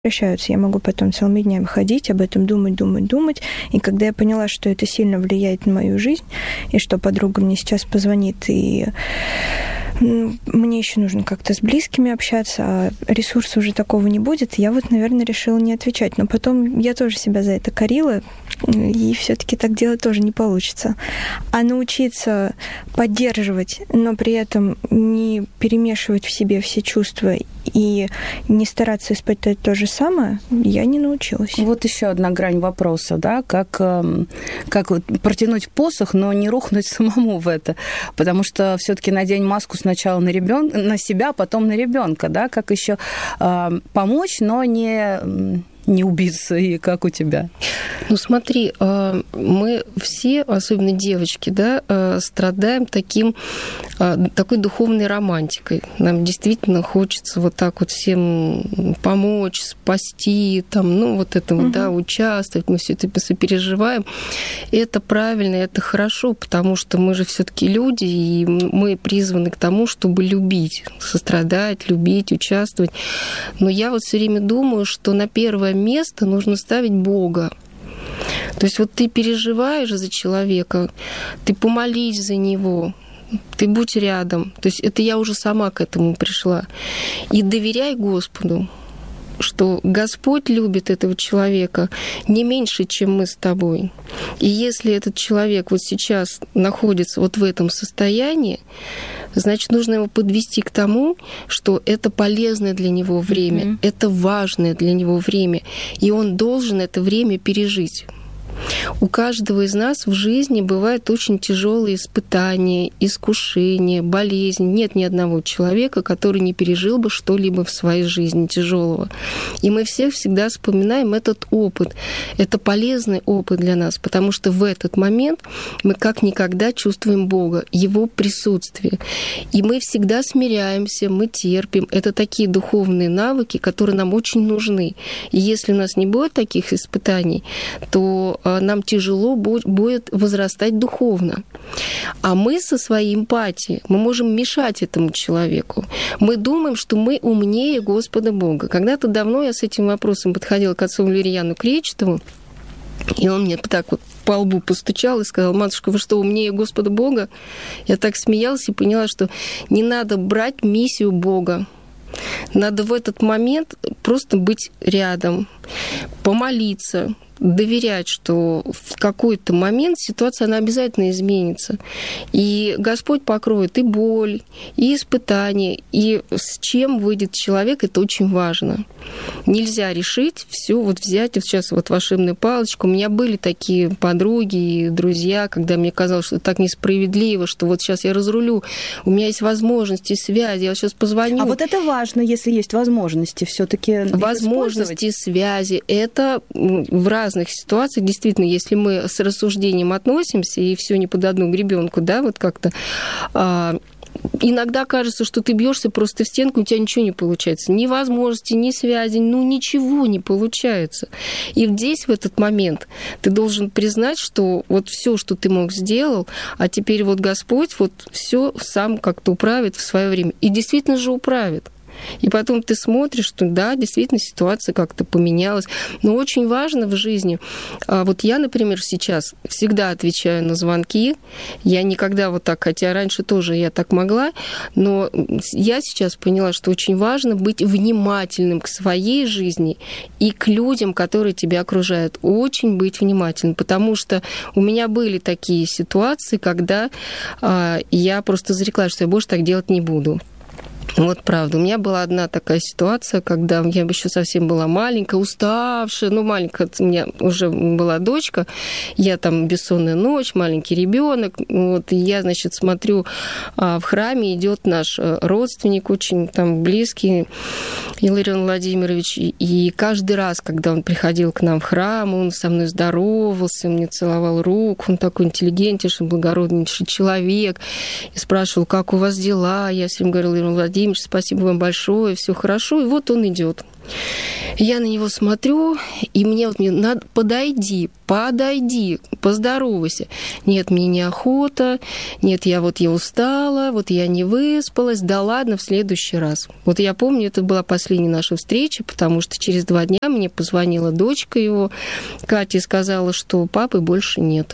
прекращаются. Я могу потом целыми днями ходить, об этом думать. И когда я поняла, что это сильно влияет на мою жизнь, и что подруга мне сейчас позвонит, и мне еще нужно как-то с близкими общаться, а ресурса уже такого не будет, я вот, наверное, решила не отвечать. Но потом я тоже себя за это корила, и все-таки так делать тоже не получится. А научиться поддерживать, но при этом не перемешивать в себе все чувства и не стараться испытать то же самое, я не научилась. Вот еще одна грань вопроса, да, как протянуть посох, но не рухнуть самому в это, потому что все-таки надень маску сначала на себя, потом на ребенка, да, как еще помочь, но не убиться, и как у тебя? Ну, смотри, мы все, особенно девочки, да, страдаем такой духовной романтикой. Нам действительно хочется вот так вот всем помочь, спасти, там, ну, вот это вот, да, участвовать, мы все это сопереживаем. И это правильно, это хорошо, потому что мы же все-таки люди, и мы призваны к тому, чтобы любить, сострадать, любить, участвовать. Но я вот все время думаю, что на первое место нужно ставить Бога. То есть вот ты переживаешь за человека, ты помолись за него, ты будь рядом. То есть это я уже сама к этому пришла. И доверяй Господу, что Господь любит этого человека не меньше, чем мы с тобой. И если этот человек вот сейчас находится вот в этом состоянии, значит, нужно его подвести к тому, что это полезное для него время, это важное для него время, и он должен это время пережить. У каждого из нас в жизни бывают очень тяжелые испытания, искушения, болезни. Нет ни одного человека, который не пережил бы что-либо в своей жизни тяжелого. И мы все всегда вспоминаем этот опыт. Это полезный опыт для нас, потому что в этот момент мы как никогда чувствуем Бога, Его присутствие. И мы всегда смиряемся, мы терпим. Это такие духовные навыки, которые нам очень нужны. И если у нас не будет таких испытаний, то нам тяжело будет возрастать духовно. А мы со своей эмпатией, мы можем мешать этому человеку. Мы думаем, что мы умнее Господа Бога. Когда-то давно я с этим вопросом подходила к отцу Валерьяну Кречетову, и он мне так вот по лбу постучал и сказал: «Матушка, вы что, умнее Господа Бога?» Я так смеялась и поняла, что не надо брать миссию Бога. Надо в этот момент просто быть рядом, помолиться, доверять, что в какой-то момент ситуация, она обязательно изменится. И Господь покроет и боль, и испытания, и с чем выйдет человек, это очень важно. Нельзя решить все вот взять, вот сейчас вот волшебную палочку. У меня были такие подруги и друзья, когда мне казалось, что это так несправедливо, что вот сейчас я разрулю, у меня есть возможности, связи, я вот сейчас позвоню. А вот это важно, если есть возможности все-таки. Возможности, связи, это в разных ситуациях, действительно, если мы с рассуждением относимся и все не под одну гребенку, да, вот как-то иногда кажется, что ты бьешься просто в стенку, у тебя ничего не получается. Ни возможности, ни связи, ну ничего не получается. И здесь, в этот момент, ты должен признать, что вот все, что ты мог, сделал, а теперь вот Господь вот все сам как-то управит в свое время. И действительно же управит. И потом ты смотришь, что да, действительно ситуация как-то поменялась. Но очень важно в жизни. Вот я, например, сейчас всегда отвечаю на звонки. Я никогда вот так, хотя раньше тоже я так могла, но я сейчас поняла, что очень важно быть внимательным к своей жизни и к людям, которые тебя окружают. Очень быть внимательным, потому что у меня были такие ситуации, когда я просто зареклась, что я больше так делать не буду. Вот правда. У меня была одна такая ситуация, когда я еще совсем была маленькая, уставшая. Ну, маленькая, у меня уже была дочка. Я там бессонная ночь, маленький ребенок. Вот, и я, значит, смотрю, в храме идет наш родственник, очень там близкий, Илларион Владимирович. И каждый раз, когда он приходил к нам в храм, он со мной здоровался, мне целовал руку. Он такой интеллигентнейший, благороднейший человек. И спрашивал, как у вас дела? Я всем говорила: Илларион Владимирович, Владимирович, спасибо вам большое, все хорошо. И вот он идет. Я на него смотрю, и мне надо, подойди, поздоровайся. Нет, мне неохота, нет, я устала, я не выспалась, да ладно, в следующий раз. Вот я помню, это была последняя наша встреча, потому что через 2 дня мне позвонила дочка его, Катя, и сказала, что папы больше нет.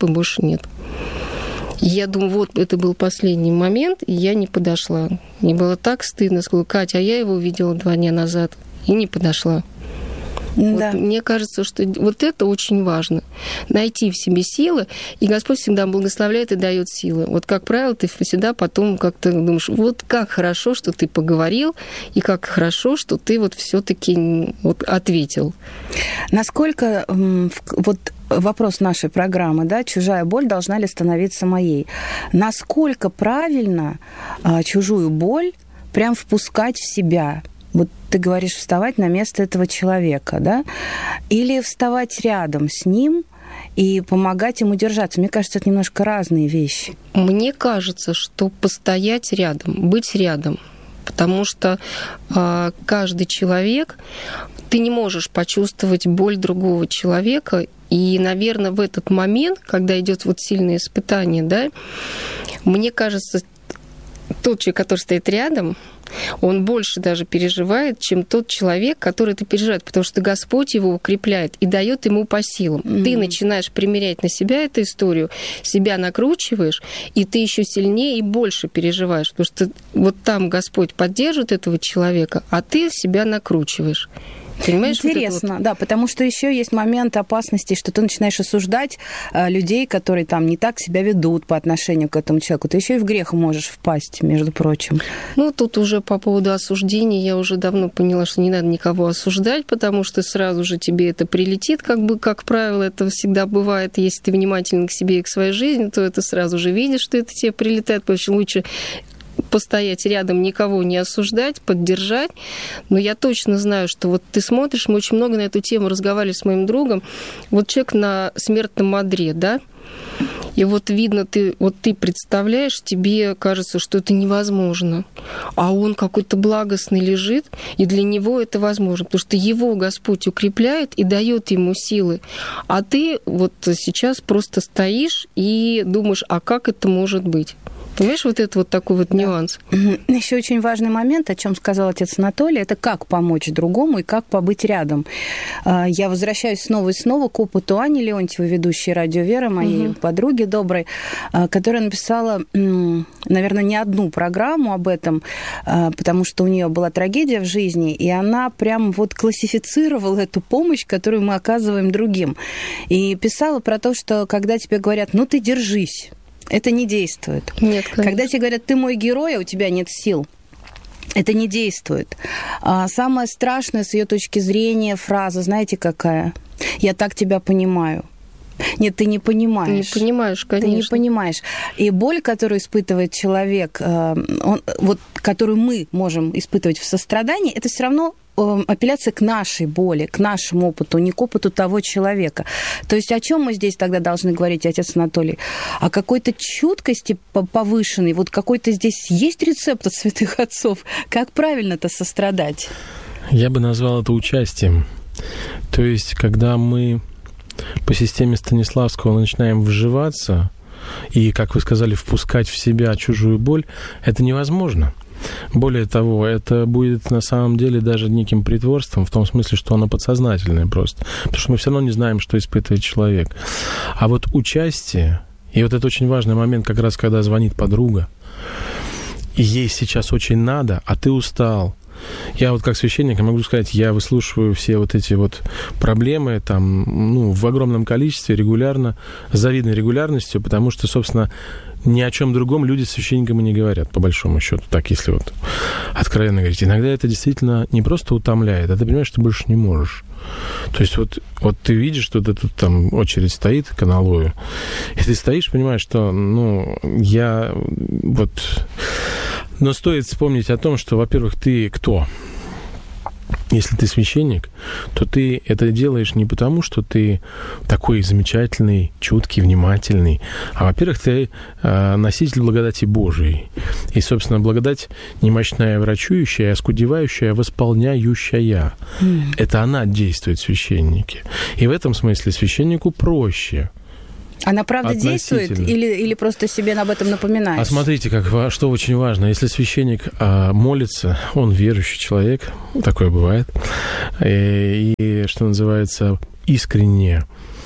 Я думаю, вот это был последний момент, и я не подошла. Мне было так стыдно. Сказала, Катя, а я его увидела 2 дня назад и не подошла. Да. Вот, мне кажется, что вот это очень важно. Найти в себе силы, и Господь всегда благословляет и дает силы. Вот, как правило, ты всегда потом как-то думаешь, вот как хорошо, что ты поговорил, и как хорошо, что ты вот все-таки ответил. Насколько вот вопрос нашей программы, да, чужая боль должна ли становиться моей? Насколько правильно чужую боль прям впускать в себя? Вот ты говоришь, вставать на место этого человека, да? Или вставать рядом с ним и помогать ему держаться? Мне кажется, это немножко разные вещи. Мне кажется, что постоять рядом, быть рядом. Потому что каждый человек, ты не можешь почувствовать боль другого человека. И, наверное, в этот момент, когда идет сильное испытание, да, мне кажется, тот человек, который стоит рядом, он больше даже переживает, чем тот человек, который это переживает, потому что Господь его укрепляет и дает ему по силам. Ты начинаешь примерять на себя эту историю, себя накручиваешь, и ты еще сильнее и больше переживаешь, потому что вот там Господь поддерживает этого человека, а ты себя накручиваешь. Понимаешь, интересно, да, потому что еще есть момент опасности, что ты начинаешь осуждать людей, которые там не так себя ведут по отношению к этому человеку. Ты еще и в грех можешь впасть, между прочим. Тут уже по поводу осуждения я уже давно поняла, что не надо никого осуждать, потому что сразу же тебе это прилетит, как правило, это всегда бывает. Если ты внимателен к себе и к своей жизни, то это сразу же видишь, что это тебе прилетает, потому что лучше постоять рядом, никого не осуждать, поддержать. Но я точно знаю, что ты смотришь, мы очень много на эту тему разговаривали с моим другом. Человек на смертном одре, да? И видно, ты представляешь, тебе кажется, что это невозможно. А он какой-то благостный лежит, и для него это возможно, потому что его Господь укрепляет и дает ему силы. А ты сейчас просто стоишь и думаешь, а как это может быть? Понимаешь, это такой нюанс. Еще очень важный момент, о чем сказал отец Анатолий, это как помочь другому и как побыть рядом. Я возвращаюсь снова и снова к опыту Ани Леонтьевой, ведущей «Радио Вера», моей подруги доброй, которая написала, наверное, не одну программу об этом, потому что у нее была трагедия в жизни, и она прям классифицировала эту помощь, которую мы оказываем другим. И писала про то, что когда тебе говорят, ты держись, это не действует. Нет, конечно. Когда тебе говорят, ты мой герой, а у тебя нет сил, это не действует. Самое страшное с ее точки зрения фраза, знаете, какая? Я так тебя понимаю. Нет, ты не понимаешь. Не понимаешь, конечно. Ты не понимаешь. И боль, которую испытывает человек, которую мы можем испытывать в сострадании, это все равно апелляция к нашей боли, к нашему опыту, не к опыту того человека. То есть о чем мы здесь тогда должны говорить, отец Анатолий? О какой-то чуткости повышенной, какой-то здесь есть рецепт от святых отцов? Как правильно-то сострадать? Я бы назвал это участием. То есть, когда мы по системе Станиславского начинаем вживаться и, как вы сказали, впускать в себя чужую боль, это невозможно. Более того, это будет на самом деле даже неким притворством, в том смысле, что оно подсознательное просто. Потому что мы все равно не знаем, что испытывает человек. А участие, и это очень важный момент, как раз когда звонит подруга, и ей сейчас очень надо, а ты устал. Я как священник могу сказать, я выслушиваю все эти проблемы в огромном количестве, регулярно, с завидной регулярностью, потому что, собственно, ни о чем другом люди с священниками не говорят, по большому счету, так, если откровенно говорить. Иногда это действительно не просто утомляет, а ты понимаешь, что ты больше не можешь. То есть ты видишь, что тут очередь стоит к аналою, и ты стоишь, понимаешь, что, Но стоит вспомнить о том, что, во-первых, ты кто? Если ты священник, то ты это делаешь не потому, что ты такой замечательный, чуткий, внимательный, а, во-первых, ты носитель благодати Божией. И, собственно, благодать не мощная врачующая, а скудевающая, восполняющая. Это она действует в священнике. И в этом смысле священнику проще. Она правда действует или просто себе об этом напоминаешь? А смотрите, что очень важно. Если священник молится, он верующий человек, такое бывает, и что называется, искренне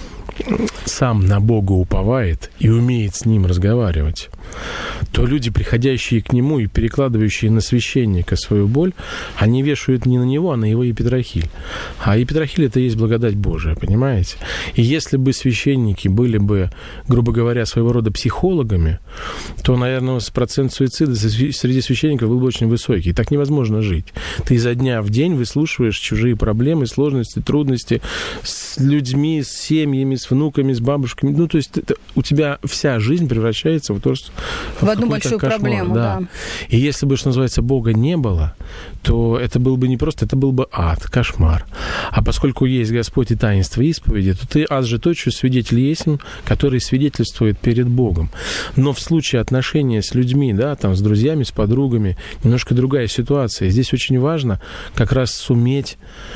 сам на Бога уповает и умеет с ним разговаривать, то люди, приходящие к нему и перекладывающие на священника свою боль, они вешают не на него, а на его епитрахиль. А епитрахиль — это и есть благодать Божия, понимаете? И если бы священники были бы, грубо говоря, своего рода психологами, то, наверное, процент суицида среди священников был бы очень высокий. И так невозможно жить. Ты изо дня в день выслушиваешь чужие проблемы, сложности, трудности с людьми, с семьями, с внуками, с бабушками. Ну, то есть у тебя вся жизнь превращается в одну большую кошмар, проблему, да. И если бы, что называется, Бога не было, то это был бы не просто, это был бы ад, кошмар. А поскольку есть Господь и таинство исповеди, то ты аз же точно свидетель есмь, который свидетельствует перед Богом. Но в случае отношения с людьми, да, там, с друзьями, с подругами, немножко другая ситуация. Здесь очень важно как раз суметь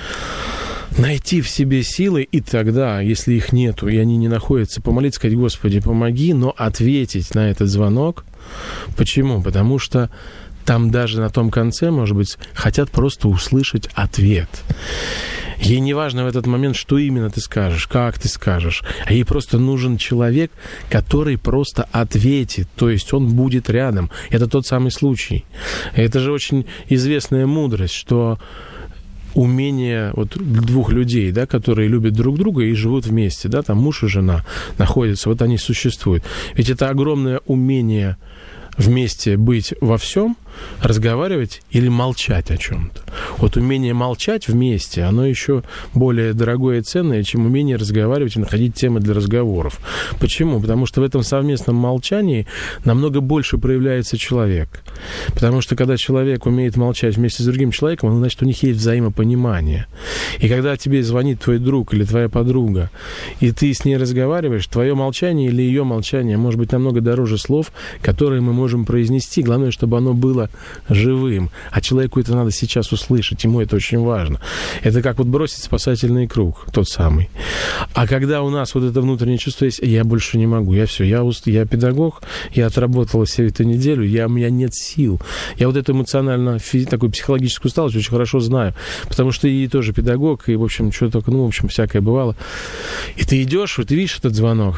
найти в себе силы, и тогда, если их нету, и они не находятся, помолиться, сказать: Господи, помоги, но ответить на этот звонок. Почему? Потому что там даже на том конце, может быть, хотят просто услышать ответ. Ей не важно в этот момент, что именно ты скажешь, как ты скажешь, а ей просто нужен человек, который просто ответит, то есть он будет рядом. Это тот самый случай. Это же очень известная мудрость, что умение вот двух людей, да, которые любят друг друга и живут вместе, да, там муж и жена находятся, вот они существуют. Ведь это огромное умение вместе быть во всем, разговаривать или молчать о чем-то. Вот умение молчать вместе, оно еще более дорогое и ценное, чем умение разговаривать и находить темы для разговоров. Почему? Потому что в этом совместном молчании намного больше проявляется человек. Потому что когда человек умеет молчать вместе с другим человеком, это значит, у них есть взаимопонимание. И когда тебе звонит твой друг или твоя подруга, и ты с ней разговариваешь, твое молчание или ее молчание может быть намного дороже слов, которые мы можем произнести. Главное, чтобы оно было живым. А человеку это надо сейчас услышать, ему это очень важно. Это как вот бросить спасательный круг, тот самый. А когда у нас вот это внутреннее чувство есть: я больше не могу, я я педагог, я отработала всю эту неделю, у меня нет сил. Я вот эту эмоционально, такую психологическую усталость очень хорошо знаю, потому что и тоже педагог, и, в общем, что только, в общем, всякое бывало. И ты идешь, вот ты видишь этот звонок.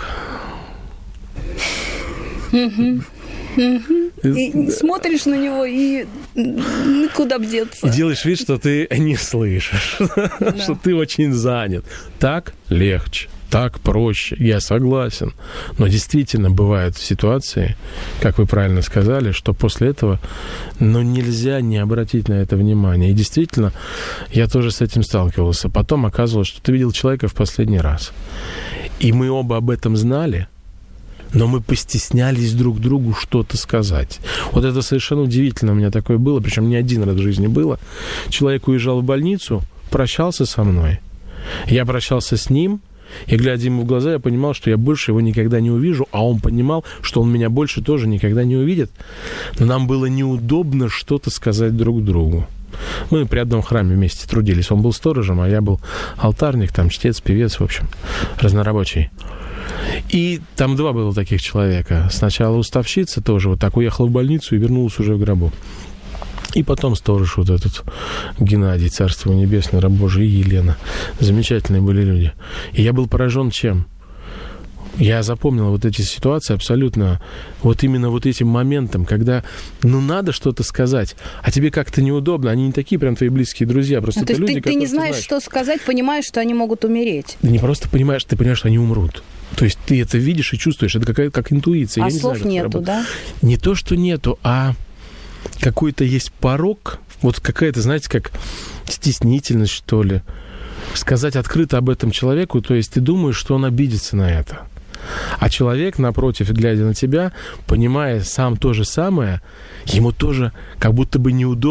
И смотришь на него, и куда бы деться. И делаешь вид, что ты не слышишь, что ты очень занят. Так легче, так проще, я согласен. Но действительно бывают ситуации, как вы правильно сказали, что после этого нельзя не обратить на это внимание. И действительно, я тоже с этим сталкивался. Потом оказывалось, что ты видел человека в последний раз. И мы оба об этом знали, но мы постеснялись друг другу что-то сказать. Вот это совершенно удивительно у меня такое было, причем не один раз в жизни было. Человек уезжал в больницу, прощался со мной. Я прощался с ним, и, глядя ему в глаза, я понимал, что я больше его никогда не увижу, а он понимал, что он меня больше тоже никогда не увидит. Но нам было неудобно что-то сказать друг другу. Мы при одном храме вместе трудились. Он был сторожем, а я был алтарник, там, чтец, певец, в общем, разнорабочий. И там два было таких человека. Сначала уставщица тоже вот так уехала в больницу и вернулась уже в гробу. И потом сторож вот этот Геннадий, Царство Небесное, раб Божий, и Елена. Замечательные были люди. И я был поражен чем? Я запомнил вот эти ситуации абсолютно вот именно вот этим моментом, когда, надо что-то сказать, а тебе как-то неудобно, они не такие прям твои близкие друзья, просто это люди, ты не знаешь, что сказать, понимаешь, что они могут умереть. Ты не просто понимаешь, ты понимаешь, что они умрут. То есть ты это видишь и чувствуешь, это какая-то как интуиция. А слов нету, да? Не то, что нету, а какой-то есть порог, вот какая-то, знаете, как стеснительность, что ли, сказать открыто об этом человеку, то есть ты думаешь, что он обидится на это. А человек, напротив, глядя на тебя, понимая сам то же самое, ему тоже как будто бы неудобно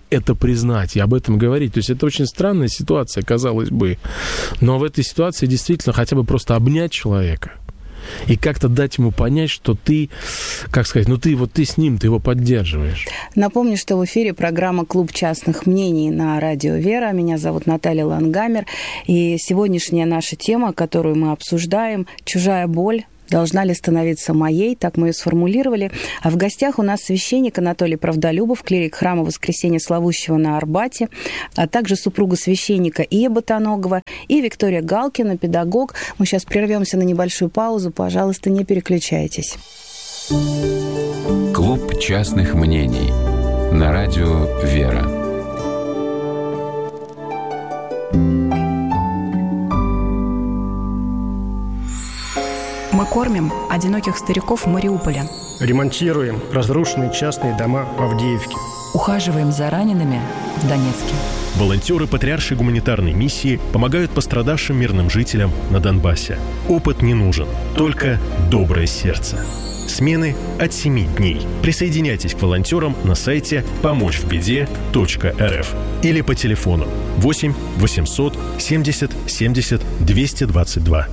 это признать и об этом говорить. То есть это очень странная ситуация, казалось бы. Но в этой ситуации действительно хотя бы просто обнять человека и как-то дать ему понять, что ты, как сказать, ты с ним, ты его поддерживаешь. Напомню, что в эфире программа «Клуб частных мнений» на радио «Вера». Меня зовут Наталья Лангамер. И сегодняшняя наша тема, которую мы обсуждаем, «Чужая боль должна ли становиться моей?» Так мы ее сформулировали. А в гостях у нас священник Анатолий Правдолюбов, клирик храма Воскресения Славущего на Арбате, а также супруга священника Ия Ботаногова и Виктория Галкина, педагог. Мы сейчас прервемся на небольшую паузу. Пожалуйста, не переключайтесь. Клуб частных мнений на радио «Вера». Мы кормим одиноких стариков в Мариуполе. Ремонтируем разрушенные частные дома в Авдеевке. Ухаживаем за ранеными в Донецке. Волонтеры Патриаршей гуманитарной миссии помогают пострадавшим мирным жителям на Донбассе. Опыт не нужен, только доброе сердце. Смены от 7 дней. Присоединяйтесь к волонтерам на сайте помочьвбеде.рф или по телефону 8 800 70 70 222.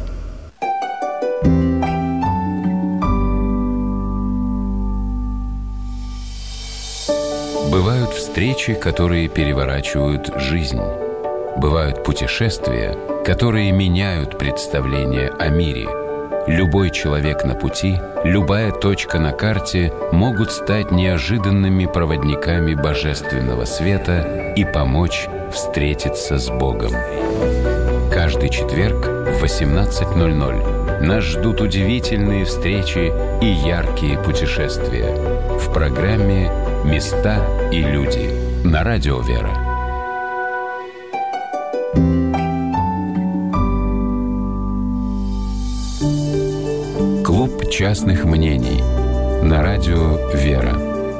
Бывают встречи, которые переворачивают жизнь. Бывают путешествия, которые меняют представление о мире. Любой человек на пути, любая точка на карте могут стать неожиданными проводниками божественного света и помочь встретиться с Богом. Каждый четверг в 18:00 нас ждут удивительные встречи и яркие путешествия в программе «Места и люди» на радио «Вера». Клуб частных мнений на радио «Вера».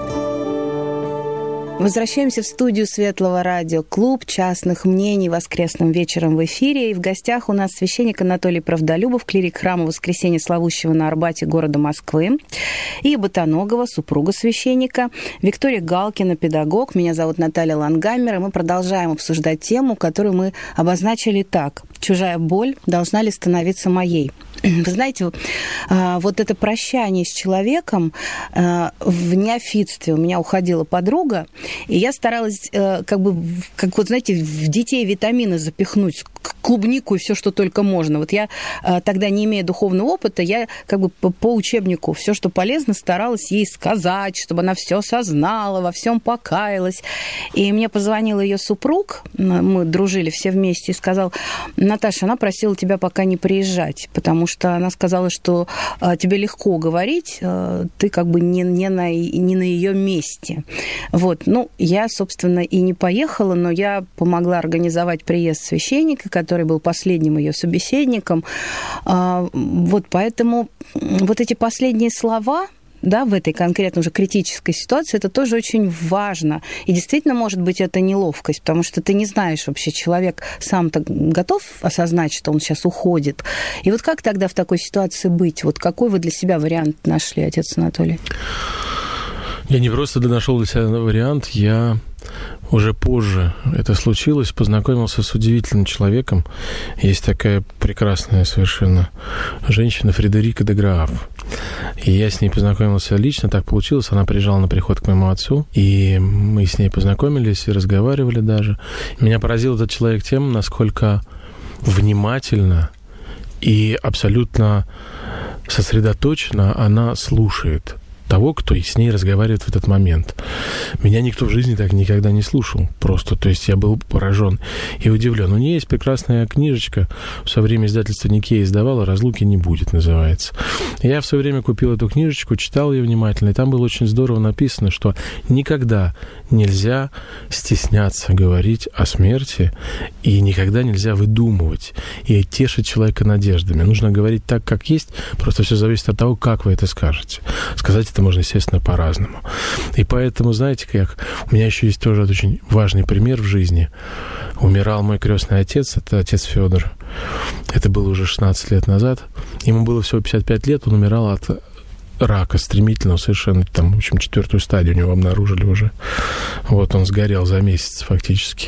Возвращаемся в студию Светлого радио. Клуб частных мнений воскресным вечером в эфире. И в гостях у нас священник Анатолий Правдолюбов, клирик храма Воскресения Славущего на Арбате города Москвы, и Ботаногова, супруга священника, Виктория Галкина, педагог. Меня зовут Наталья Лангамер, и мы продолжаем обсуждать тему, которую мы обозначили так. «Чужая боль должна ли становиться моей?» Вы знаете, вот это прощание с человеком в неофитстве. У меня уходила подруга, и я старалась как вот, знаете, в детей витамины запихнуть, клубнику и все, что только можно. Вот я тогда, не имея духовного опыта, я как бы по учебнику все, что полезно, старалась ей сказать, чтобы она все осознала, во всем покаялась. И мне позвонил ее супруг, мы дружили все вместе, и сказал: Наташа, она просила тебя пока не приезжать, потому что она сказала, что тебе легко говорить, ты как бы не на ее месте. Вот. Ну, я, собственно, и не поехала, но я помогла организовать приезд священника, который был последним ее собеседником. Вот поэтому вот эти последние слова, да, в этой конкретно уже критической ситуации, это тоже очень важно. И действительно, может быть, это неловкость, потому что ты не знаешь вообще, человек сам-то готов осознать, что он сейчас уходит. И вот как тогда в такой ситуации быть? Вот какой вы для себя вариант нашли, отец Анатолий? Я не просто нашел для себя вариант, я уже позже это случилось, познакомился с удивительным человеком. Есть такая прекрасная совершенно женщина Фредерика де Грааф. И я с ней познакомился лично, так получилось. Она приезжала на приход к моему отцу, и мы с ней познакомились и разговаривали даже. Меня поразил этот человек тем, насколько внимательно и абсолютно сосредоточенно она слушает того, кто с ней разговаривает в этот момент. Меня никто в жизни так никогда не слушал. Просто, то есть я был поражен и удивлен. У нее есть прекрасная книжечка, в свое время издательство Никея издавало, «Разлуки не будет» называется. Я в свое время купил эту книжечку, читал ее внимательно, и там было очень здорово написано, что никогда нельзя стесняться говорить о смерти, и никогда нельзя выдумывать и тешить человека надеждами. Нужно говорить так, как есть, просто все зависит от того, как вы это скажете. Сказать это можно, естественно, по-разному. И поэтому, знаете, как у меня еще есть тоже очень важный пример в жизни. Умирал мой крестный отец, это отец Федор. Это было уже 16 лет назад. Ему было всего 55 лет, он умирал от рака стремительного совершенно, там, в общем, 4-ю стадию у него обнаружили уже. Вот он сгорел за месяц фактически.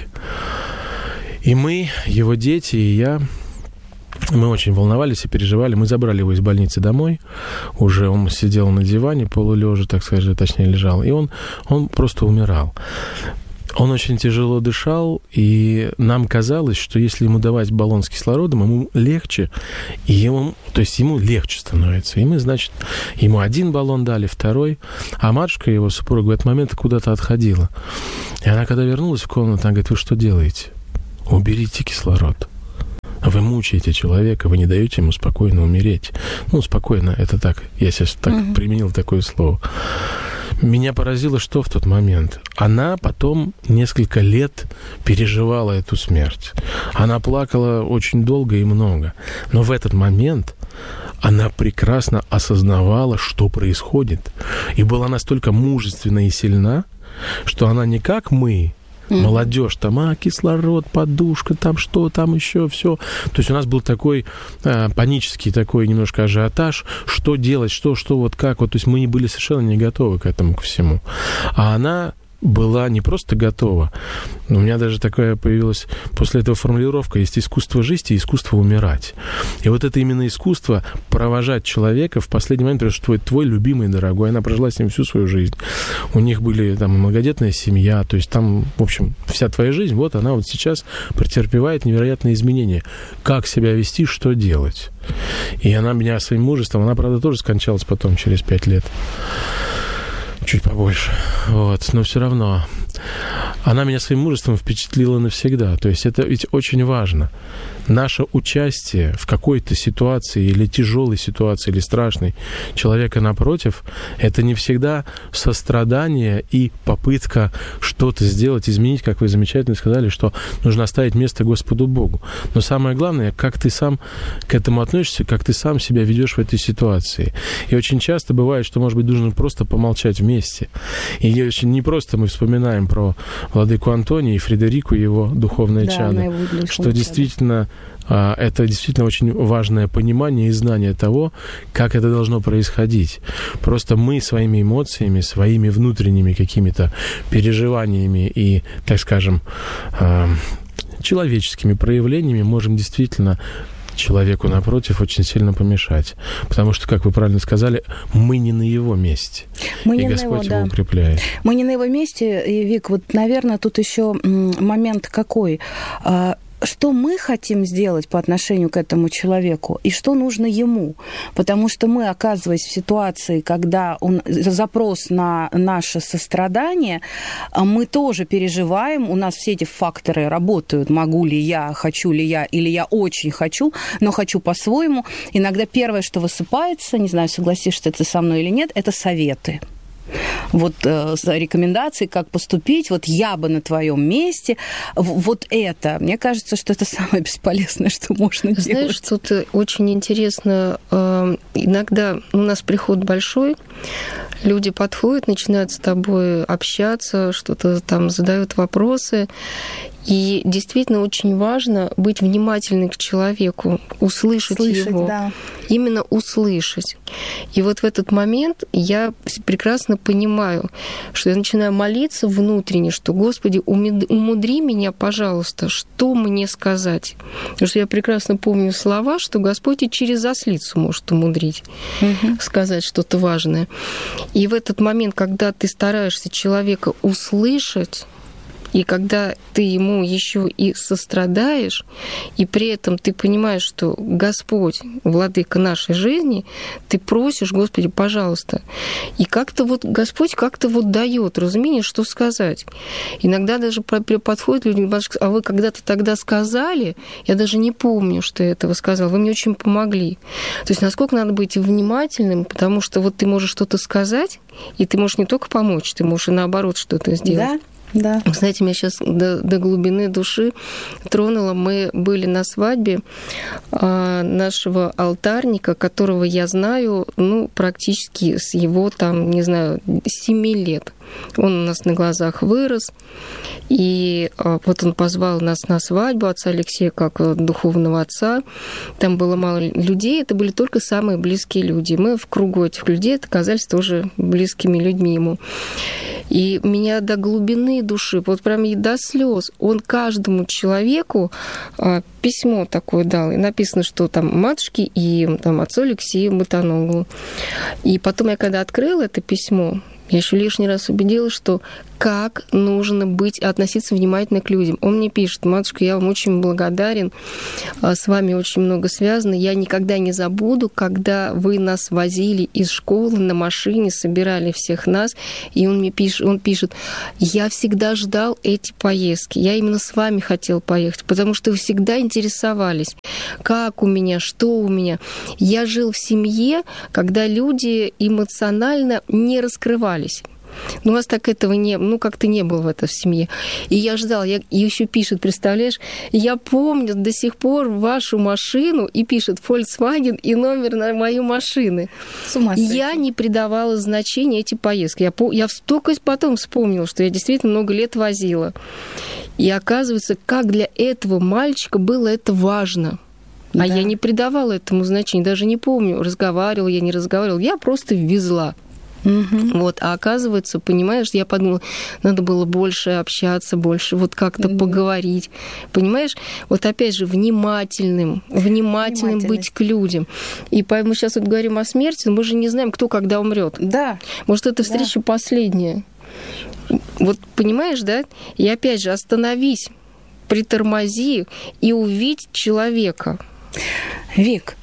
И мы, его дети и я, мы очень волновались и переживали. Мы забрали его из больницы домой. Уже он сидел на диване, полулежа, так сказать, точнее, лежал. И он просто умирал. Он очень тяжело дышал, и нам казалось, что если ему давать баллон с кислородом, ему легче, и ему легче становится. И мы, значит, ему 1 баллон дали, 2, а матушка, его супруга, в этот момент куда-то отходила. И она, когда вернулась в комнату, она говорит: вы что делаете? Уберите кислород. Вы мучаете человека, вы не даете ему спокойно умереть. Ну, спокойно, это так, я сейчас так применил такое слово. Меня поразило, что в тот момент. Она потом несколько лет переживала эту смерть. Она плакала очень долго и много. Но в этот момент она прекрасно осознавала, что происходит. И была настолько мужественна и сильна, что она не как мы, молодежь, там, кислород, подушка, там что, там еще все. То есть у нас был такой панический такой немножко ажиотаж, что делать, что вот как. Вот, то есть мы были совершенно не готовы к этому, ко всему. А она была не просто готова. У меня даже такая появилась после этого формулировка: есть искусство жить и искусство умирать. И вот это именно искусство провожать человека в последний момент, потому что твой любимый, дорогой, она прожила с ним всю свою жизнь. У них были там многодетная семья, то есть там, в общем, вся твоя жизнь, вот она вот сейчас претерпевает невероятные изменения. Как себя вести, что делать. И она меня своим мужеством, она, правда, тоже скончалась потом, через 5 лет. Чуть побольше. Вот. Но все равно она меня своим мужеством впечатлила навсегда. То есть это ведь очень важно. Наше участие в какой-то ситуации или тяжелой ситуации, или страшной человека напротив, это не всегда сострадание и попытка что-то сделать, изменить, как вы замечательно сказали, что нужно оставить место Господу Богу. Но самое главное, как ты сам к этому относишься, как ты сам себя ведешь в этой ситуации. И очень часто бывает, что, может быть, нужно просто помолчать вместе. И очень непросто мы вспоминаем про владыку Антония и Фредерику, его духовное чадо, что действительно это действительно очень важное понимание и знание того, как это должно происходить. Просто мы своими эмоциями, своими внутренними какими-то переживаниями и, так скажем, человеческими проявлениями можем действительно человеку напротив очень сильно помешать. Потому что, как вы правильно сказали, мы не на его месте. Мы и не Господь на его, его укрепляет. Мы не на его месте. И, Вик, вот, наверное, тут еще момент какой. Что мы хотим сделать по отношению к этому человеку и что нужно ему. Потому что мы, оказываясь в ситуации, когда запрос на наше сострадание, мы тоже переживаем, у нас все эти факторы работают. Могу ли я, хочу ли я, или я очень хочу, но хочу по-своему. Иногда первое, что высыпается, не знаю, согласишься ты со мной или нет, это советы. Вот рекомендации, как поступить, вот я бы на твоем месте, вот это. Мне кажется, что это самое бесполезное, что можно делать. Знаешь, тут очень интересно, иногда у нас приход большой, люди подходят, начинают с тобой общаться, что-то там задают вопросы, и действительно очень важно быть внимательным к человеку, услышать его, да. Именно услышать. И вот в этот момент я прекрасно понимаю, что я начинаю молиться внутренне, что, Господи, умудри меня, пожалуйста, что мне сказать. Потому что я прекрасно помню слова, что Господь и через ослицу может умудрить, сказать что-то важное. И в этот момент, когда ты стараешься человека услышать, и когда ты ему еще и сострадаешь, и при этом ты понимаешь, что Господь, владыка нашей жизни, ты просишь, Господи, пожалуйста. И как-то вот Господь как-то вот дает разумение, что сказать. Иногда даже подходят люди, батюшка, а вы когда-то тогда сказали, я даже не помню, что я этого сказала, вы мне очень помогли. То есть насколько надо быть внимательным, потому что вот ты можешь что-то сказать, и ты можешь не только помочь, ты можешь и наоборот что-то сделать. Да. Вы знаете, меня сейчас до глубины души тронуло. Мы были на свадьбе нашего алтарника, которого я знаю, практически с его, 7 лет. Он у нас на глазах вырос. И вот он позвал нас на свадьбу отца Алексея как духовного отца. Там было мало людей, это были только самые близкие люди. Мы в кругу этих людей оказались тоже близкими людьми ему. И меня до глубины души, вот прям и до слез, он каждому человеку письмо такое дал. И написано, что там матушке и там, отцу Алексею Ботоногову. И потом я когда открыла это письмо, я еще лишний раз убедилась, что как нужно быть, относиться внимательно к людям. Он мне пишет: матушка, я вам очень благодарен, с вами очень много связано. Я никогда не забуду, когда вы нас возили из школы на машине, собирали всех нас. И он пишет: я всегда ждал эти поездки. Я именно с вами хотел поехать, потому что вы всегда интересовались, как у меня, что у меня. Я жил в семье, когда люди эмоционально не раскрывались. Но у вас так этого как-то не было в этой семье. И я ждал, и еще пишет, представляешь, я помню до сих пор вашу машину, и пишет Volkswagen и номер на мою машину. Я не придавала значения эти поездки. Я только потом вспомнила, что я действительно много лет возила. И оказывается, как для этого мальчика было это важно. А да. Я не придавала этому значения, даже не помню, разговаривала я, не разговаривала. Я просто везла. Угу. Вот, а оказывается, понимаешь, я подумала, надо было больше общаться, больше вот как-то поговорить. Понимаешь? Вот опять же, внимательным быть к людям. И поэтому сейчас вот говорим о смерти, но мы же не знаем, кто когда умрет. Да. Может, эта встреча последняя. Вот понимаешь, да? И опять же, остановись, притормози и увидь человека. Вик,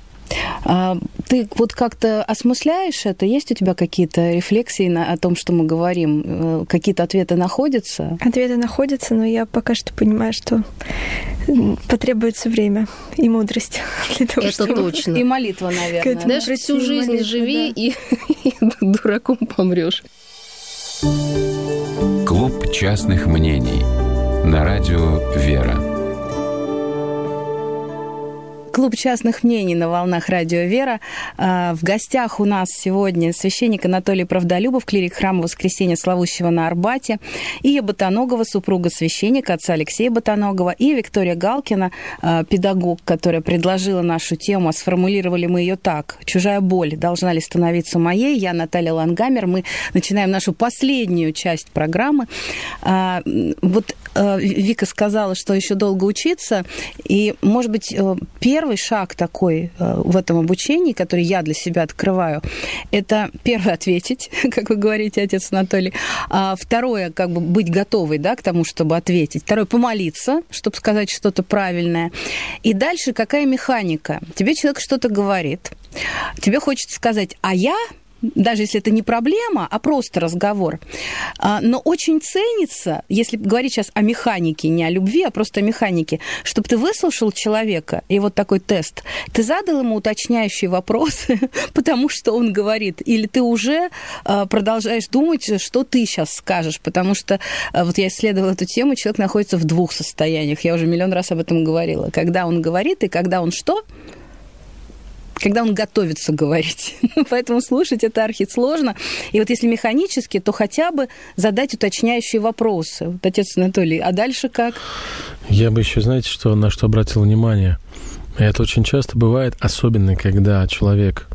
ты вот как-то осмысляешь это? Есть у тебя какие-то рефлексии о том, что мы говорим? Какие-то ответы находятся? Ответы находятся, но я пока что понимаю, что потребуется время и мудрость для того, это чтобы... точно. И молитва, наверное. Знаешь, всю жизнь молитва, живи, да. и дураком помрёшь. Клуб частных мнений на радио «Вера». Клуб частных мнений на волнах радио «Вера». В гостях у нас сегодня священник Анатолий Правдолюбов, клирик храма Воскресения Славущего на Арбате, Ия Ботоногова, супруга священника, отца Алексея Ботоногова, и Виктория Галкина, педагог, которая предложила нашу тему, а сформулировали мы ее так: «Чужая боль должна ли становиться моей?» Я Наталья Лангамер. Мы начинаем нашу последнюю часть программы. Вот Вика сказала, что еще долго учиться, и, может быть, первый шаг такой в этом обучении, который я для себя открываю, это первое — ответить, как вы говорите, отец Анатолий. Второе — как бы быть готовой, да, к тому, чтобы ответить. Второе — помолиться, чтобы сказать что-то правильное. И дальше какая механика? Тебе человек что-то говорит, тебе хочется сказать: а я... даже если это не проблема, а просто разговор. Но очень ценится, если говорить сейчас о механике, не о любви, а просто о механике, чтобы ты выслушал человека, и вот такой тест, ты задал ему уточняющие вопросы, потому что он говорит, или ты уже продолжаешь думать, что ты сейчас скажешь, потому что вот я исследовала эту тему, человек находится в двух состояниях, я уже миллион раз об этом говорила, когда он говорит и когда он что? Когда он готовится говорить. Поэтому слушать это архисложно. И вот если механически, то хотя бы задать уточняющие вопросы. Вот, отец Анатолий, а дальше как? Я бы еще, знаете, на что обратил внимание? Это очень часто бывает, особенно когда человек,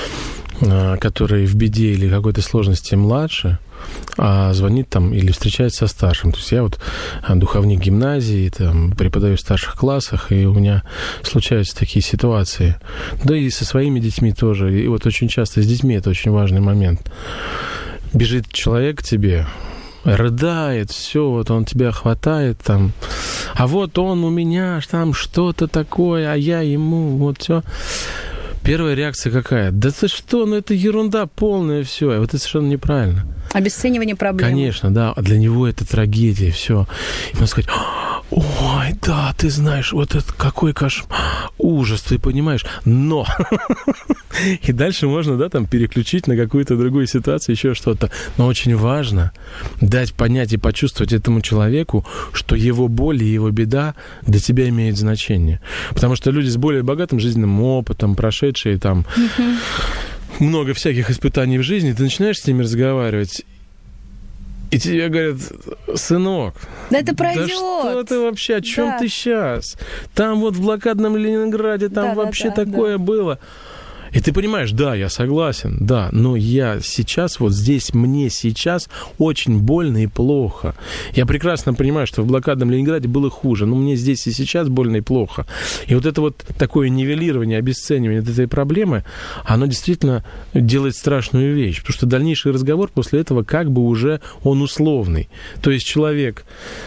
который в беде или какой-то сложности младше, звонит там или встречается со старшим. То есть я вот духовник гимназии, там, преподаю в старших классах, и у меня случаются такие ситуации. Да и со своими детьми тоже. И вот очень часто с детьми это очень важный момент. Бежит человек к тебе, рыдает, все, вот он тебя хватает там, а вот он у меня там что-то такое, а я ему, вот все. Первая реакция какая? Да ты что, это ерунда полная, все. И вот это совершенно неправильно. Обесценивание проблемы. Конечно, да. А для него это трагедия, все. И можно сказать: ой, да, ты знаешь, вот это какой кошмар, ужас, ты понимаешь, но... И дальше можно, да, там, переключить на какую-то другую ситуацию, еще что-то. Но очень важно дать понять и почувствовать этому человеку, что его боль и его беда для тебя имеют значение. Потому что люди с более богатым жизненным опытом, прошедшие там много всяких испытаний в жизни, ты начинаешь с ними разговаривать, И тебе говорят: сынок, да это пройдет. Да что ты вообще, о чем ты сейчас? Там вот в блокадном Ленинграде, там вообще такое было. И ты понимаешь, да, я согласен, да, но я сейчас, вот здесь, мне сейчас очень больно и плохо. Я прекрасно понимаю, что в блокадном Ленинграде было хуже, но мне здесь и сейчас больно и плохо. И вот это вот такое нивелирование, обесценивание этой проблемы, оно действительно делает страшную вещь, потому что дальнейший разговор после этого как бы уже он условный. То есть человек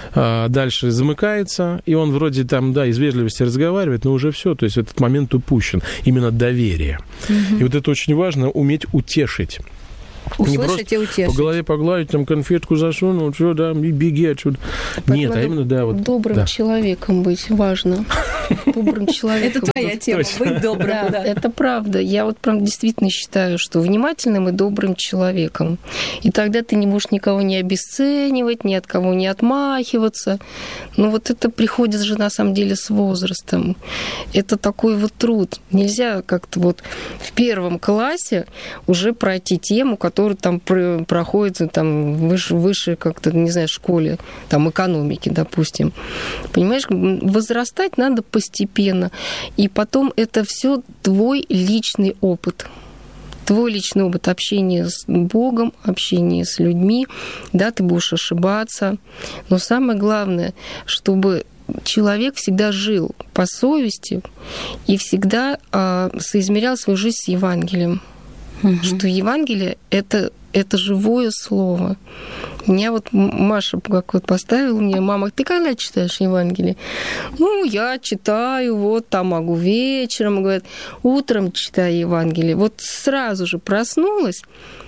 дальше замыкается, и он вроде там, да, из вежливости разговаривает, но уже все, то есть в этот момент упущен. Именно доверие. И вот это очень важно, уметь утешить. Услышать и утешить. По голове погладить, там конфетку засунул, все, да, и беги отсюда. Поэтому нет, а именно, да, вот... Добрым человеком быть важно. Добрым человеком. Это твоя тема, быть добрым. Да, это правда. Я вот прям действительно считаю, что внимательным и добрым человеком. И тогда ты не будешь никого не обесценивать, ни от кого не отмахиваться. Но вот это приходит же на самом деле с возрастом. Это такой вот труд. Нельзя как-то вот в первом классе уже пройти тему, которая там проходит там, выше как-то, не знаю, школе, там, экономики, допустим. Понимаешь, возрастать надо постепенно. И потом это все твой личный опыт. Твой личный опыт общения с Богом, общения с людьми. Да, ты будешь ошибаться. Но самое главное, чтобы человек всегда жил по совести и всегда соизмерял свою жизнь с Евангелием. Что Евангелие — это живое слово. Меня вот Маша как вот поставила мне: мама, ты когда читаешь Евангелие? Ну, я читаю, вот там могу вечером, говорит, утром читаю Евангелие. Вот сразу же проснулась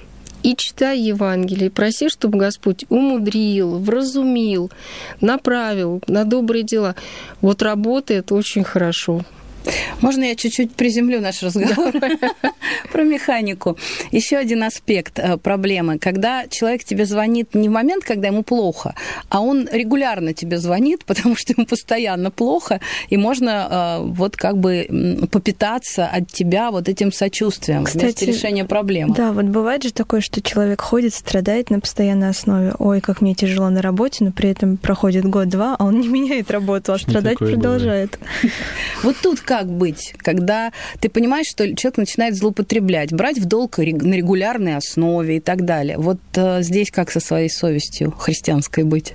и читай Евангелие, проси, чтобы Господь умудрил, вразумил, направил на добрые дела. Вот работает очень хорошо. Можно я чуть-чуть приземлю наш разговор про механику? Еще один аспект проблемы. Когда человек тебе звонит не в момент, когда ему плохо, а он регулярно тебе звонит, потому что ему постоянно плохо, и можно вот как бы попитаться от тебя вот этим сочувствием, кстати, вместо решения проблемы. Да, вот бывает же такое, что человек ходит, страдает на постоянной основе. Ой, как мне тяжело на работе, но при этом проходит год-два, а он не меняет работу, а страдать продолжает. Вот тут как быть, когда ты понимаешь, что человек начинает злоупотреблять, брать в долг на регулярной основе и так далее. Вот здесь как со своей совестью христианской быть?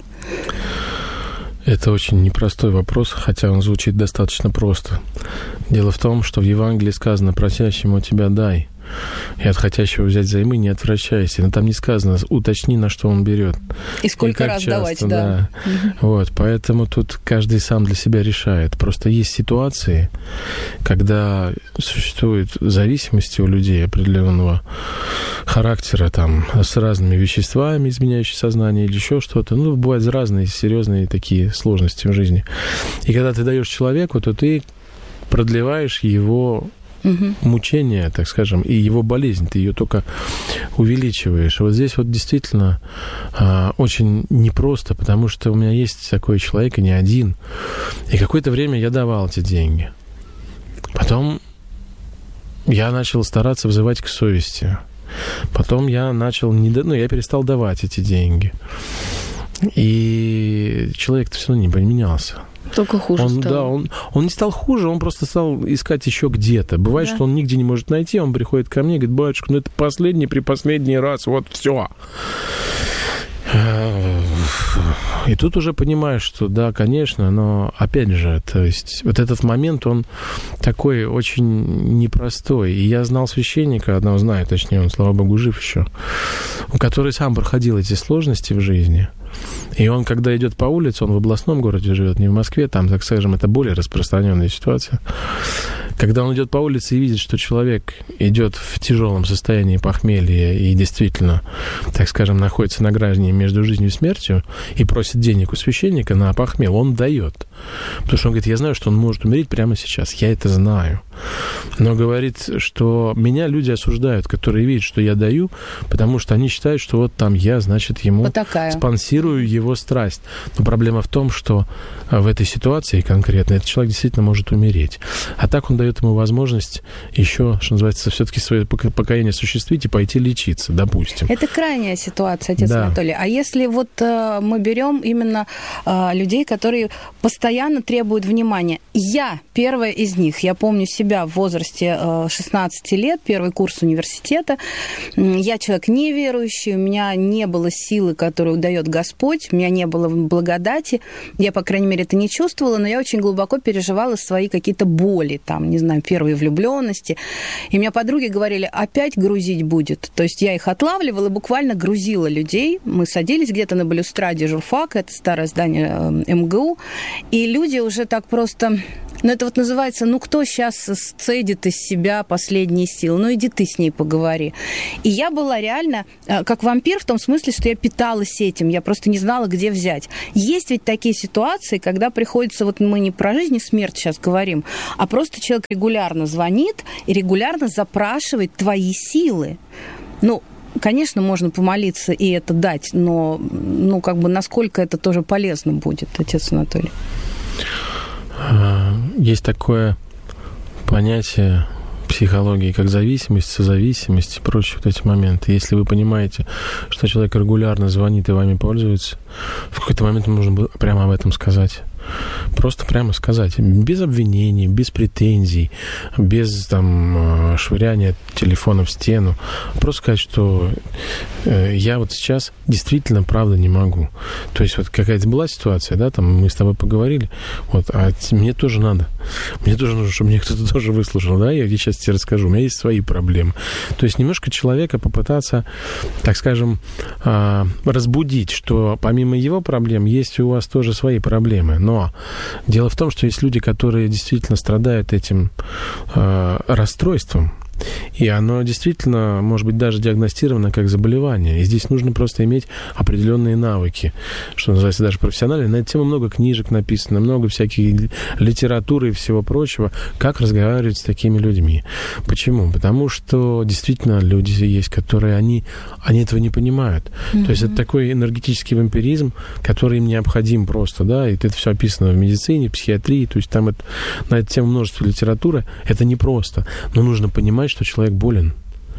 Это очень непростой вопрос, хотя он звучит достаточно просто. Дело в том, что в Евангелии сказано: просящему тебя дай, и от хотящего взять взаймы не отвращайся. Но там не сказано: уточни, на что он берет. И сколько раз часто давать, да. Вот, поэтому тут каждый сам для себя решает. Просто есть ситуации, когда существует зависимости у людей определенного характера, там, с разными веществами, изменяющими сознание или еще что-то. Ну, бывают разные серьезные такие сложности в жизни. И когда ты даешь человеку, то ты продлеваешь его мучение, так скажем, и его болезнь, ты ее только увеличиваешь. Вот здесь вот действительно очень непросто, потому что у меня есть такой человек, и не один. И какое-то время я давал эти деньги. Потом я начал стараться взывать к совести. Потом я начал, я перестал давать эти деньги. И человек-то все равно не поменялся. Только хуже стал. Да, он не стал хуже, он просто стал искать еще где-то. Бывает, что он нигде не может найти, он приходит ко мне и говорит: батюшка, это последний раз, вот все. И тут уже понимаешь, что да, конечно, но опять же, то есть вот этот момент, он такой очень непростой. И я знал священника, одного знаю, точнее, он, слава богу, жив еще, который сам проходил эти сложности в жизни. И он, когда идет по улице, он в областном городе живет, не в Москве, там, так скажем, это более распространенная ситуация. Когда он идет по улице и видит, что человек идет в тяжелом состоянии похмелья и действительно, так скажем, находится на грани между жизнью и смертью и просит денег у священника на похмелье, он дает. Потому что он говорит: я знаю, что он может умереть прямо сейчас, я это знаю. Но говорит, что меня люди осуждают, которые видят, что я даю, потому что они считают, что вот там я, значит, ему спонсирую его страсть. Но проблема в том, что в этой ситуации конкретно этот человек действительно может умереть. А так он дает дает ему возможность еще, что называется, все-таки свое покаяние осуществить и пойти лечиться, допустим. Это крайняя ситуация, отец Анатолий. А если вот мы берем именно людей, которые постоянно требуют внимания. Я первая из них. Я помню себя в возрасте 16 лет, первый курс университета. Я человек неверующий, у меня не было силы, которую дает Господь, у меня не было благодати. Я, по крайней мере, это не чувствовала, но я очень глубоко переживала свои какие-то боли, там, не знаю, первые влюбленности. И у меня подруги говорили, опять грузить будет. То есть я их отлавливала, буквально грузила людей. Мы садились где-то на балюстраде журфака, это старое здание МГУ, и люди уже так просто... Ну, это вот называется, ну, кто сейчас сцедит из себя последние силы? Ну, иди ты с ней поговори. И я была реально как вампир в том смысле, что я питалась этим, я просто не знала, где взять. Есть ведь такие ситуации, когда приходится, вот мы не про жизнь и смерть сейчас говорим, а просто человек регулярно звонит и регулярно запрашивает твои силы. Ну, конечно, можно помолиться и это дать, но, ну, как бы, насколько это тоже полезно будет, отец Анатолий? Есть такое понятие психологии, как зависимость, созависимость и прочие вот эти моменты. Если вы понимаете, что человек регулярно звонит и вами пользуется, в какой-то момент нужно было прямо об этом сказать. Просто прямо сказать, без обвинений, без претензий, без там швыряния телефона в стену. Просто сказать, что я вот сейчас действительно, правда, не могу. То есть вот какая-то была ситуация, да, там мы с тобой поговорили, вот, а мне тоже надо. Мне тоже нужно, чтобы мне кто-то тоже выслушал, да, я сейчас тебе расскажу, у меня есть свои проблемы. То есть немножко человека попытаться, так скажем, разбудить, что помимо его проблем есть у вас тоже свои проблемы. Но дело в том, что есть люди, которые действительно страдают этим расстройством, и оно действительно может быть даже диагностировано как заболевание. И здесь нужно просто иметь определенные навыки, что называется, даже профессиональные. На эту тему много книжек написано, много всяких литературы и всего прочего, как разговаривать с такими людьми. Почему? Потому что действительно люди есть, которые они этого не понимают. Mm-hmm. То есть это такой энергетический вампиризм, который им необходим просто, да, и это все описано в медицине, в психиатрии, то есть там на эту тему множество литературы. Это непросто, но нужно понимать, что человек болен.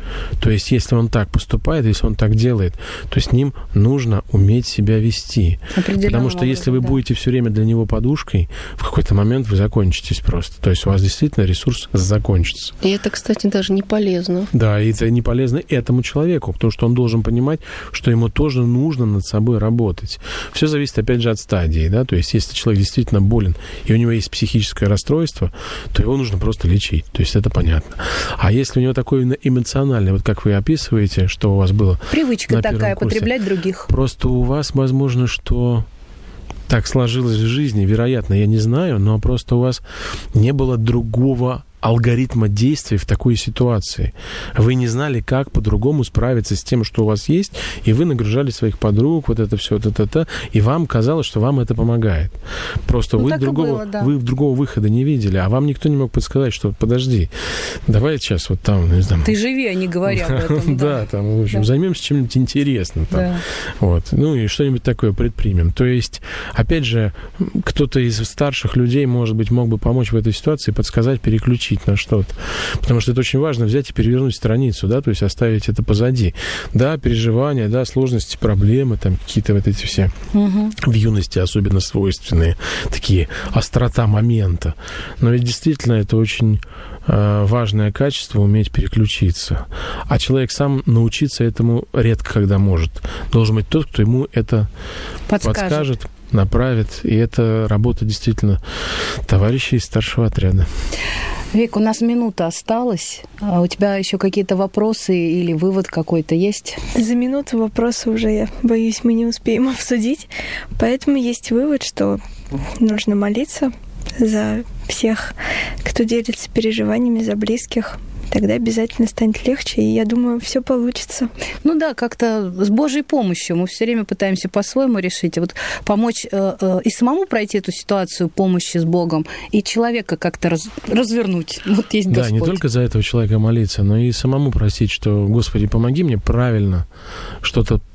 То есть, если он так поступает, если он так делает, то с ним нужно уметь себя вести. Потому что если вы будете все время для него подушкой, в какой-то момент вы закончитесь просто. То есть, у вас действительно ресурс закончится. И это, кстати, даже не полезно. Да, и это не полезно этому человеку, потому что он должен понимать, что ему тоже нужно над собой работать. Все зависит, опять же, от стадии, да, то есть, если человек действительно болен, и у него есть психическое расстройство, то его нужно просто лечить, то есть, это понятно. А если у него такое эмоциональное, вот как вы описываете, что у вас было привычка такая, курсе, потреблять других. Просто у вас, возможно, что так сложилось в жизни, вероятно, я не знаю, но просто у вас не было другого алгоритма действий в такой ситуации. Вы не знали, как по-другому справиться с тем, что у вас есть, и вы нагружали своих подруг, вот это все, и вам казалось, что вам это помогает. Просто вы другого выхода не видели, а вам никто не мог подсказать, что подожди, давай сейчас вот там, не знаю. Ты живи, а не говори об этом. Да, там, в общем, займемся чем-нибудь интересным. Вот. Ну и что-нибудь такое предпримем. То есть, опять же, кто-то из старших людей, может быть, мог бы помочь в этой ситуации, подсказать, переключить на что-то. Потому что это очень важно взять и перевернуть страницу, да, то есть оставить это позади. Да, переживания, да, сложности, проблемы, там какие-то вот эти все в юности особенно свойственные, такие острота момента. Но ведь действительно это очень важное качество — уметь переключиться. А человек сам научиться этому редко когда может. Должен быть тот, кто ему это подскажет, направит. И это работа действительно товарищей из старшего отряда. Вик, у нас минута осталась. А у тебя еще какие-то вопросы или вывод какой-то есть? За минуту вопросы уже, я боюсь, мы не успеем обсудить. Поэтому есть вывод, что нужно молиться за всех, кто делится переживаниями, за близких. Тогда обязательно станет легче, и я думаю, все получится. Ну да, как-то с Божьей помощью. Мы все время пытаемся по-своему решить. Вот помочь и самому пройти эту ситуацию помощи с Богом, и человека как-то развернуть. Вот есть Господь. Да, не только за этого человека молиться, но и самому просить, что, Господи, помоги мне правильно что-то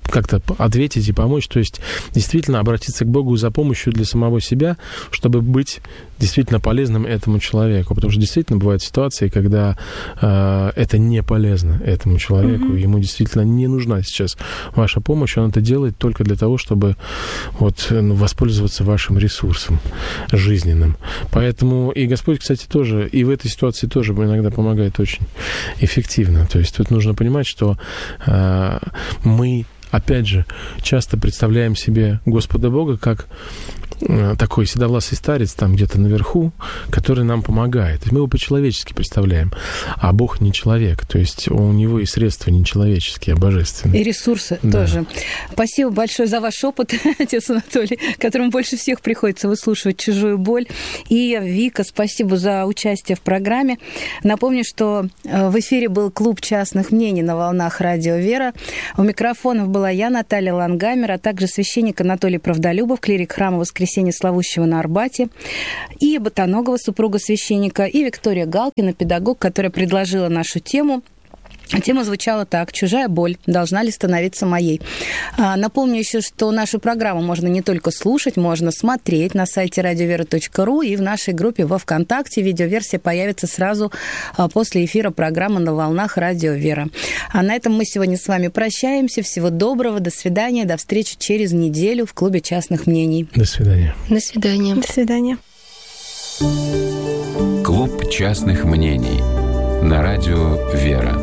как-то ответить и помочь. То есть действительно обратиться к Богу за помощью для самого себя, чтобы быть действительно полезным этому человеку. Потому что действительно бывают ситуации, когда это не полезно этому человеку. Ему действительно не нужна сейчас ваша помощь. Он это делает только для того, чтобы воспользоваться вашим ресурсом жизненным. Поэтому и Господь, кстати, тоже, и в этой ситуации тоже иногда помогает очень эффективно. То есть тут нужно понимать, что мы, опять же, часто представляем себе Господа Бога как такой седовласый старец там где-то наверху, который нам помогает. Мы его по-человечески представляем, а Бог не человек. То есть у него и средства не человеческие, а божественные. И ресурсы тоже. Спасибо большое за ваш опыт, отец Анатолий, которому больше всех приходится выслушивать чужую боль. И Вика, спасибо за участие в программе. Напомню, что в эфире был клуб частных мнений на волнах Радио Вера. У микрофонов была я, Наталья Лангамер, а также священник Анатолий Правдолюбов, клирик храма Воскресения Славущего на Арбате, и Ботаногова, супруга священника, и Виктория Галкина, педагог, которая предложила нашу тему. Тема звучала так: «Чужая боль должна ли становиться моей?». Напомню еще, что нашу программу можно не только слушать, можно смотреть на сайте radiovera.ru и в нашей группе во ВКонтакте. Видеоверсия появится сразу после эфира программы «На волнах Радио Вера». А на этом мы сегодня с вами прощаемся. Всего доброго, до свидания, до встречи через неделю в клубе частных мнений. До свидания. До свидания. До свидания. Клуб частных мнений на Радио Вера.